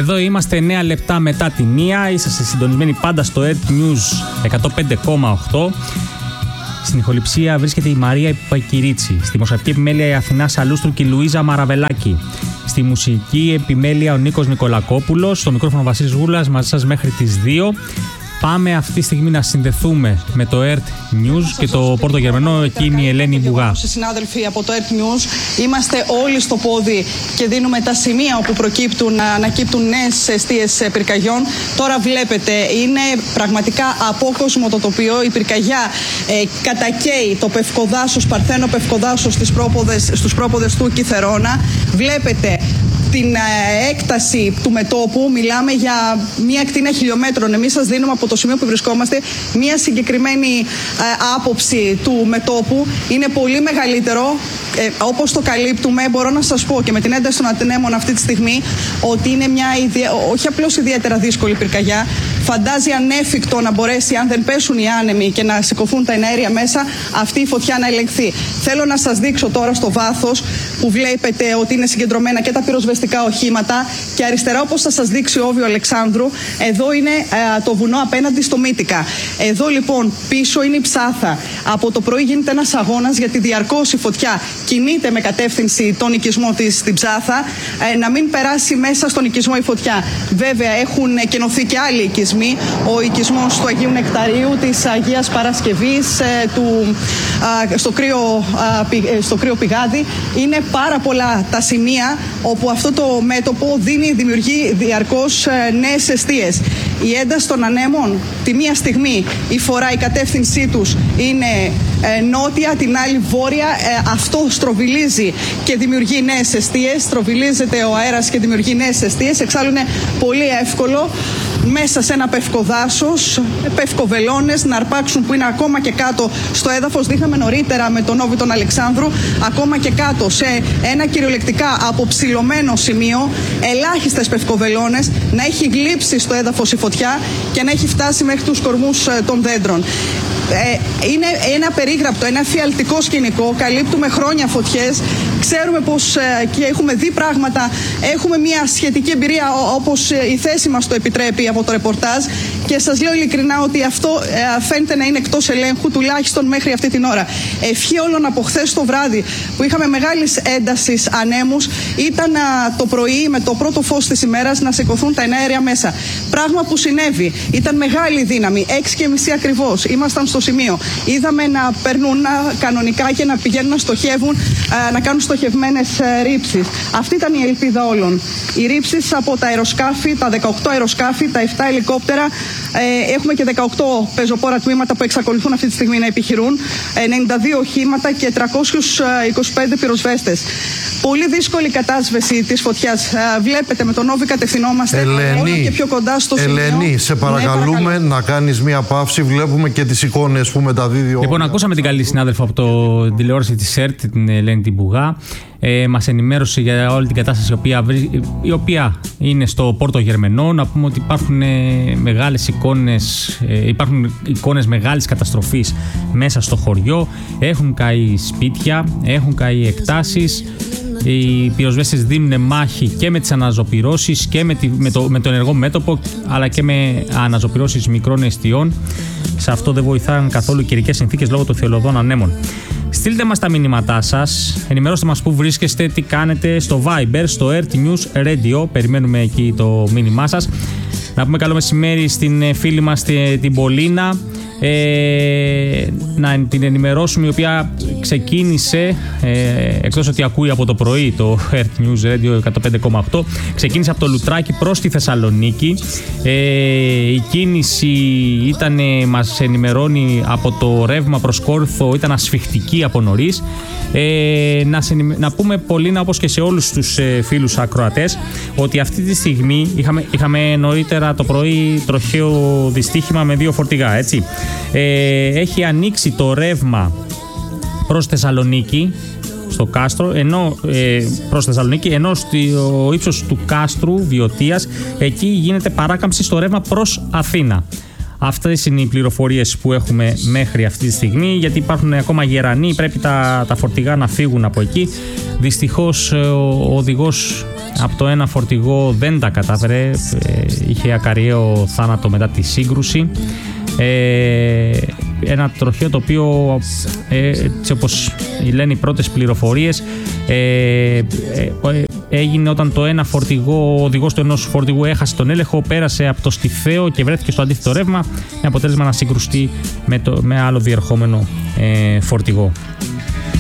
Εδώ είμαστε 9 λεπτά μετά τη 1. Είσαστε συντονισμένοι πάντα στο Earth News 105,8. Στην ηχοληψία βρίσκεται η Μαρία Πακυρίτσι. Στη δημοσιογραφική επιμέλεια η Αθηνά Σαλούστρου και η Λουίζα Μαραβελάκη. Στη μουσική επιμέλεια ο Νίκος Νικολακόπουλος. Στο μικρόφωνο Βασίλης Γούλας, μαζί σας μέχρι τις 2. Πάμε αυτή τη στιγμή να συνδεθούμε με το Earth News και το Πόρτο Γερμανό. Εκεί είναι η Ελένη Μπουγά. Συνάδελφοι από το Earth News, είμαστε όλοι στο πόδι και δίνουμε τα σημεία όπου ανακύπτουν νέες εστίες πυρκαγιών. Τώρα βλέπετε, είναι πραγματικά απόκοσμο το τοπίο. Η πυρκαγιά κατακαίει το Πευκοδάσος, Παρθένο Πευκοδάσος στους πρόποδες του Κιθερώνα. Βλέπετε την έκταση του μετώπου, μιλάμε για μία ακτίνα χιλιόμετρων. Εμείς σας δίνουμε από το σημείο που βρισκόμαστε μία συγκεκριμένη άποψη του μετώπου. Είναι πολύ μεγαλύτερο. Όπως το καλύπτουμε, μπορώ να σας πω και με την ένταση των ανέμων αυτή τη στιγμή ότι είναι μια όχι απλώς ιδιαίτερα δύσκολη πυρκαγιά. Φαντάζει ανέφικτο να μπορέσει, αν δεν πέσουν οι άνεμοι και να σηκωθούν τα εναέρια μέσα, αυτή η φωτιά να ελεγχθεί. Θέλω να σας δείξω τώρα στο βάθος που βλέπετε ότι είναι συγκεντρωμένα και τα πυροσβεστικά οχήματα και αριστερά, όπως θα σας δείξει ο Όβιο Αλεξάνδρου, εδώ είναι το βουνό απέναντι στο Μύτικα. Εδώ λοιπόν πίσω είναι η Ψάθα. Από το πρωί γίνεται ένας αγώνας γιατί διαρκώς η φωτιά κινείται με κατεύθυνση τον οικισμό της στην Ψάθα, να μην περάσει μέσα στον οικισμό η φωτιά. Βέβαια έχουν κενωθεί και άλλοι οικισμοί. Ο οικισμός του Αγίου Νεκταρίου, της Αγίας Παρασκευής, στο κρύο πηγάδι. Είναι πάρα πολλά τα σημεία όπου αυτό το μέτωπο δημιουργεί διαρκώς νέες εστίες. Η ένταση των ανέμων τη μία στιγμή η φορά, η κατεύθυνσή τους είναι νότια, την άλλη βόρεια. Αυτό στροβιλίζει και δημιουργεί νέες εστίες. Στροβιλίζεται ο αέρας και δημιουργεί νέες εστίες. Εξάλλου είναι πολύ εύκολο μέσα σε ένα πευκοδάσος, πευκοβελώνες να αρπάξουν που είναι ακόμα και κάτω στο έδαφος. Δείχναμε νωρίτερα με τον Όβη τον Αλεξάνδρου, ακόμα και κάτω σε ένα κυριολεκτικά αποψηλωμένο σημείο, ελάχιστες πευκοβελώνες, να έχει γλύψει στο έδαφος η φωτιά και να έχει φτάσει μέχρι τους κορμούς των δέντρων. Είναι ένα περίγραπτο, ένα εφιαλτικό σκηνικό. Καλύπτουμε χρόνια φωτιές. Ξέρουμε πως και έχουμε δει πράγματα. Έχουμε μια σχετική εμπειρία όπως η θέση μας το επιτρέπει από το ρεπορτάζ. Και σας λέω ειλικρινά ότι αυτό φαίνεται να είναι εκτός ελέγχου, τουλάχιστον μέχρι αυτή την ώρα. Ευχή όλων από χθες το βράδυ που είχαμε μεγάλης έντασης ανέμους ήταν το πρωί με το πρώτο φως της ημέρας να σηκωθούν τα εναέρια μέσα. Πράγμα που συνέβη. Ήταν μεγάλη δύναμη. 6:30 ακριβώς. Ήμασταν στο σημείο. Είδαμε να περνούν κανονικά και να πηγαίνουν να στοχεύουν, να κάνουν στοχευμένες ρήψεις. Αυτή ήταν η ελπίδα όλων. Οι ρήψεις από τα αεροσκάφη, τα 18 αεροσκάφη, τα 7 ελικόπτερα. Έχουμε και 18 πεζοπόρα τμήματα που εξακολουθούν αυτή τη στιγμή να επιχειρούν, 92 οχήματα και 325 πυροσβέστες. Πολύ δύσκολη κατάσβεση της φωτιάς. Βλέπετε, με τον Όβη κατευθυνόμαστε όλο και πιο κοντά στο σημείο. Ελένη, σε παρακαλούμε να κάνεις μία παύση. Βλέπουμε και τις εικόνες που μεταδίδει. Λοιπόν, ακούσαμε την καλή συνάδελφο από το τηλεόραση της ΕΡΤ, την Ελένη την Μπουγά. Μας ενημέρωσε για όλη την κατάσταση η οποία είναι στο Πόρτο Γερμενό. Να πούμε ότι υπάρχουν εικόνες μεγάλης καταστροφής μέσα στο χωριό. Έχουν καεί σπίτια, έχουν καεί εκτάσεις. Οι πυροσβέστες δίνουν μάχη και με τις αναζωπυρώσεις και με το ενεργό μέτωπο, αλλά και με αναζωπυρώσεις μικρών εστιών. Σε αυτό δεν βοηθάνε καθόλου οι καιρικές συνθήκες λόγω των θελωδών ανέμων. Στείλτε μας τα μηνύματά σας, ενημερώστε μας που βρίσκεστε, τι κάνετε στο Viber, στο Earth News Radio. Περιμένουμε εκεί το μήνυμά σας. Να πούμε καλό μεσημέρι στην φίλη μας την Πολίνα. Να την ενημερώσουμε, η οποία ξεκίνησε, εκτός ότι ακούει από το πρωί το Earth News Radio 105,8, ξεκίνησε από το Λουτράκι προς τη Θεσσαλονίκη. Η κίνηση μας ενημερώνει από το ρεύμα προς Κόρινθο, ήταν ασφιχτική από νωρίς. Να πούμε, Πολίνα, όπως και σε όλους τους φίλους ακροατές, ότι αυτή τη στιγμή είχαμε νωρίτερα το πρωί τροχαίο δυστύχημα με 2 φορτηγά, έτσι. Έχει ανοίξει το ρεύμα προς Θεσσαλονίκη, στο κάστρο, ενώ στο ύψος του κάστρου Βιωτίας, εκεί γίνεται παράκαμψη στο ρεύμα προς Αθήνα. Αυτές είναι οι πληροφορίες που έχουμε μέχρι αυτή τη στιγμή, γιατί υπάρχουν ακόμα γερανοί, πρέπει τα φορτηγά να φύγουν από εκεί. Δυστυχώς ο οδηγός από το ένα φορτηγό δεν τα κατάφερε, είχε ακαριαίο θάνατο μετά τη σύγκρουση. Ένα τροχαίο το οποίο, έτσι όπως λένε οι πρώτες πληροφορίες, έγινε όταν το ένα φορτηγό, ο οδηγός του ενός φορτηγού έχασε τον έλεγχο, πέρασε από το στιφαίο και βρέθηκε στο αντίθετο ρεύμα, με αποτέλεσμα να συγκρουστεί με άλλο διερχόμενο φορτηγό.